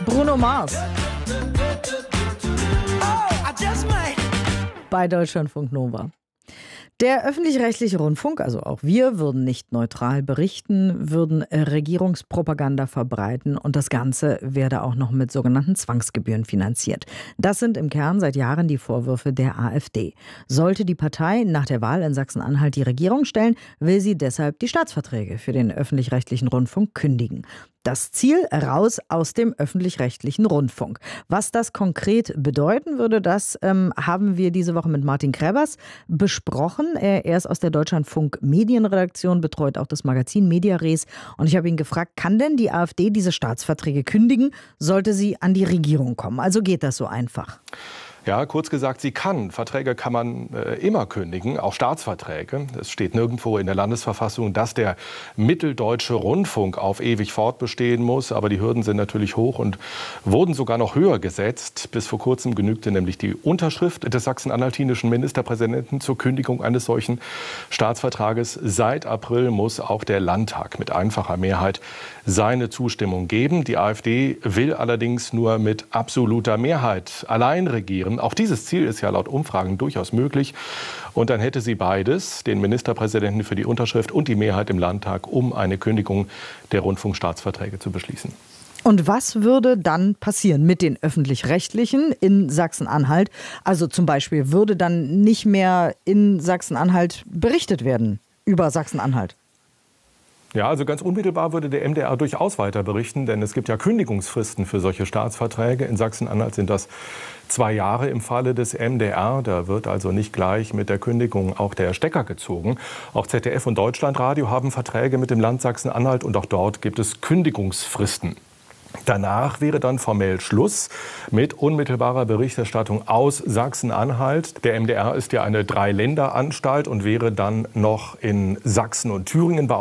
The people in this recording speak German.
Bruno Mars. Bei Deutschlandfunk Nova. Der öffentlich-rechtliche Rundfunk, also auch wir, würden nicht neutral berichten, würden Regierungspropaganda verbreiten und das Ganze werde auch noch mit sogenannten Zwangsgebühren finanziert. Das sind im Kern seit Jahren die Vorwürfe der AfD. Sollte die Partei nach der Wahl in Sachsen-Anhalt die Regierung stellen, will sie deshalb die Staatsverträge für den öffentlich-rechtlichen Rundfunk kündigen. Das Ziel: raus aus dem öffentlich-rechtlichen Rundfunk. Was das konkret bedeuten würde, das haben wir diese Woche mit Martin Kräbers besprochen. Er ist aus der Deutschlandfunk Medienredaktion, betreut auch das Magazin Mediares. Und ich habe ihn gefragt, kann denn die AfD diese Staatsverträge kündigen, sollte sie an die Regierung kommen? Also geht das so einfach? Ja, kurz gesagt, sie kann. Verträge kann man immer kündigen, auch Staatsverträge. Es steht nirgendwo in der Landesverfassung, dass der mitteldeutsche Rundfunk auf ewig fortbestehen muss. Aber die Hürden sind natürlich hoch und wurden sogar noch höher gesetzt. Bis vor kurzem genügte nämlich die Unterschrift des sachsen-anhaltinischen Ministerpräsidenten zur Kündigung eines solchen Staatsvertrages. Seit April muss auch der Landtag mit einfacher Mehrheit seine Zustimmung geben. Die AfD will allerdings nur mit absoluter Mehrheit allein regieren. Auch dieses Ziel ist ja laut Umfragen durchaus möglich. Und dann hätte sie beides, den Ministerpräsidenten für die Unterschrift und die Mehrheit im Landtag, um eine Kündigung der Rundfunkstaatsverträge zu beschließen. Und was würde dann passieren mit den Öffentlich-Rechtlichen in Sachsen-Anhalt? Also zum Beispiel würde dann nicht mehr in Sachsen-Anhalt berichtet werden über Sachsen-Anhalt? Ja, also ganz unmittelbar würde der MDR durchaus weiter berichten, denn es gibt ja Kündigungsfristen für solche Staatsverträge. In Sachsen-Anhalt sind das 2 Jahre im Falle des MDR. Da wird also nicht gleich mit der Kündigung auch der Stecker gezogen. Auch ZDF und Deutschlandradio haben Verträge mit dem Land Sachsen-Anhalt und auch dort gibt es Kündigungsfristen. Danach wäre dann formell Schluss mit unmittelbarer Berichterstattung aus Sachsen-Anhalt. Der MDR ist ja eine 3-Länder-Anstalt und wäre dann noch in Sachsen und Thüringen beauftragt.